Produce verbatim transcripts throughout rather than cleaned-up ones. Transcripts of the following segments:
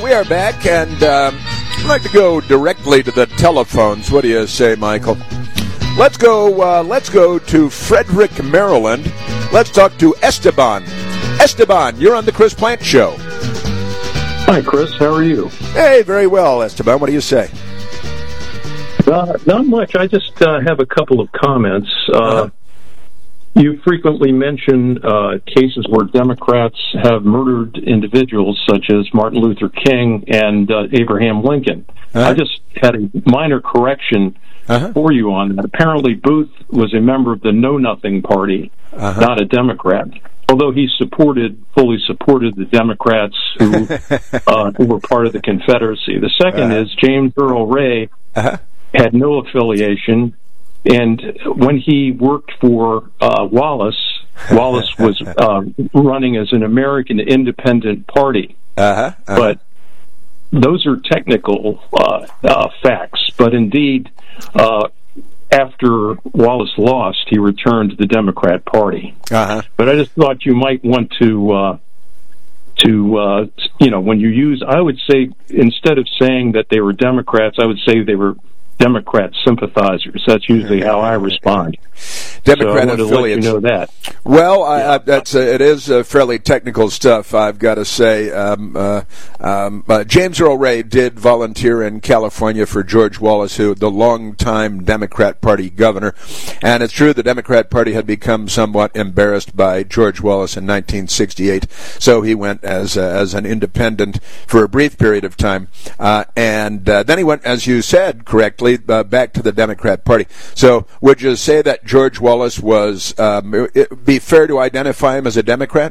we are back, and um, I'd like to go directly to the telephones. What do you say, Michael? Let's go. Uh, let's go to Frederick, Maryland. Let's talk to Esteban. Esteban, you're on the Chris Plante Show. Hi, Chris. How are you? Hey, very well, Esteban. What do you say? Uh, not much. I just uh, have a couple of comments. Uh, uh-huh. You frequently mention uh, cases where Democrats have murdered individuals such as Martin Luther King and uh, Abraham Lincoln. Uh-huh. I just had a minor correction uh-huh. for you on that. Apparently, Booth was a member of the Know Nothing Party, uh-huh. not a Democrat, although he supported, fully supported the Democrats who, uh, who were part of the Confederacy. The second uh-huh. is James Earl Ray uh-huh. had no affiliation. And when he worked for uh, Wallace, Wallace was uh, running as an American Independent Party. Uh-huh, uh-huh. But those are technical uh, uh, facts. But indeed, uh, after Wallace lost, he returned to the Democrat Party. Uh-huh. But I just thought you might want to, uh, to uh, you know, when you use, I would say, instead of saying that they were Democrats, I would say they were Democrat sympathizers. That's usually how I respond. Democrat so I affiliates. To let you know that. Well, I, I, that's uh, it is uh, fairly technical stuff, I've got to say. Um, uh, um, uh, James Earl Ray did volunteer in California for George Wallace, who the longtime Democrat Party governor. And it's true the Democrat Party had become somewhat embarrassed by George Wallace in nineteen sixty-eight, so he went as uh, as an independent for a brief period of time. Uh, and uh, then he went, as you said correctly, Uh, back to the Democrat Party. So would you say that George Wallace was, um, it would be fair to identify him as a Democrat?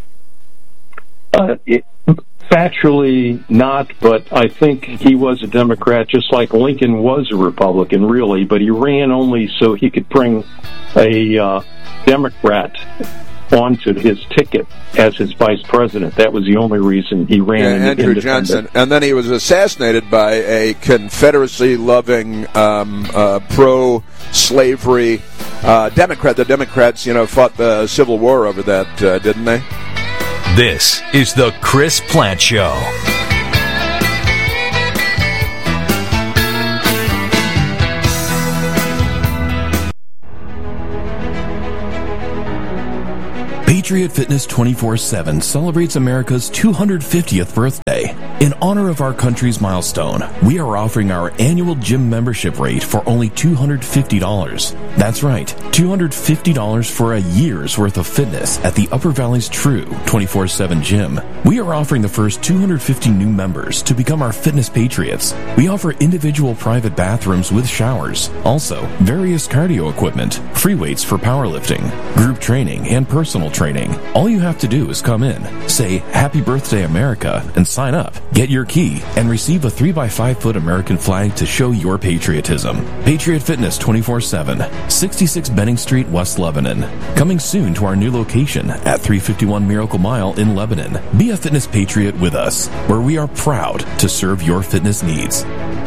Uh, it, factually not, but I think he was a Democrat just like Lincoln was a Republican, really, but he ran only so he could bring a uh, Democrat onto his ticket as his vice president. That was the only reason he ran. Yeah, Andrew Johnson. And then he was assassinated by a Confederacy-loving, um, uh, pro-slavery uh, Democrat. The Democrats, you know, fought the Civil War over that, uh, didn't they? This is the Chris Plante Show. Patriot Fitness twenty-four seven celebrates America's two hundred fiftieth birthday. In honor of our country's milestone, we are offering our annual gym membership rate for only two hundred fifty dollars. That's right, two hundred fifty dollars for a year's worth of fitness at the Upper Valley's true twenty-four seven gym. We are offering the first two hundred fifty new members to become our fitness patriots. We offer individual private bathrooms with showers, also various cardio equipment, free weights for powerlifting, group training, and personal training. All you have to do is come in, say Happy Birthday America, and sign up. Get your key and receive a three by five foot American flag to show your patriotism. Patriot Fitness twenty-four seven, sixty-six Benning Street, West Lebanon. Coming soon to our new location at three fifty-one Miracle Mile in Lebanon. Be a fitness patriot with us, where we are proud to serve your fitness needs.